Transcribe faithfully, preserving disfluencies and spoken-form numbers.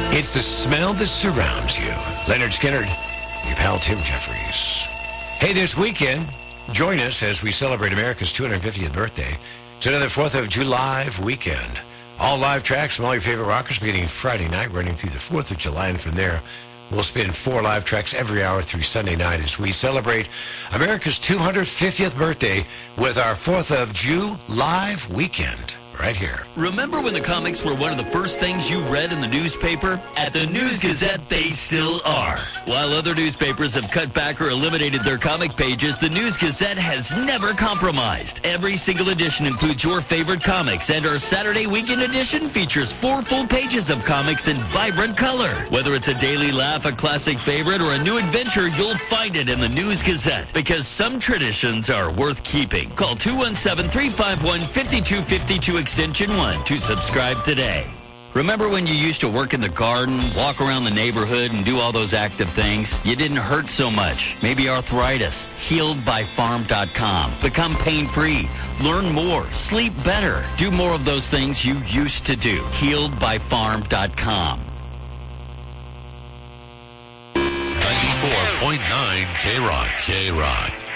It's the smell that surrounds you. Leonard Skinner, your pal Tim Jeffries. Hey, this weekend, join us as we celebrate America's two hundred fiftieth birthday. It's another fourth of July weekend. All live tracks from all your favorite rockers beginning Friday night, running through the fourth of July, and from there, we'll spin four live tracks every hour through Sunday night as we celebrate America's two hundred fiftieth birthday with our fourth of July live weekend. Right here. Remember when the comics were one of the first things you read in the newspaper? At the News Gazette, they still are. While other newspapers have cut back or eliminated their comic pages, the News Gazette has never compromised. Every single edition includes your favorite comics, and our Saturday weekend edition features four full pages of comics in vibrant color. Whether it's a daily laugh, a classic favorite, or a new adventure, you'll find it in the News Gazette, because some traditions are worth keeping. Call two one seven, three five one, five two five two Extension one to subscribe today. Remember when you used to work in the garden, walk around the neighborhood, and do all those active things? You didn't hurt so much. Maybe arthritis. healed by farm dot com. Become pain-free. Learn more. Sleep better. Do more of those things you used to do. healed by farm dot com. ninety-four point nine K-Rock. K-Rock.